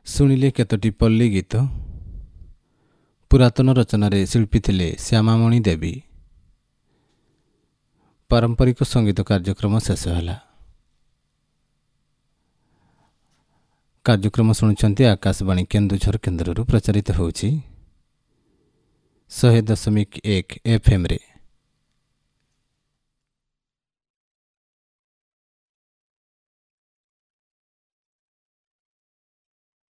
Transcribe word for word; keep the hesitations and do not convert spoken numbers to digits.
ଶୁଣିଲେ କେତୋଟି ପଲ୍ଲୀ ଗୀତ। ପୁରାତନ ରଚନାରେ ଶିଳ୍ପୀ ଥିଲେ ଶ୍ୟାମାମଣି ଦେବୀ। ପାରମ୍ପରିକ ସଙ୍ଗୀତ କାର୍ଯ୍ୟକ୍ରମ ଶେଷ ହେଲା। କାର୍ଯ୍ୟକ୍ରମ ଶୁଣୁଛନ୍ତି ଆକାଶବାଣୀ କେନ୍ଦୁଝର କେନ୍ଦ୍ରରୁ ପ୍ରଚାରିତ ହେଉଛି ଶହେ ଦଶମିକ ଏକ ଏଫ୍ ଏମ୍ରେ।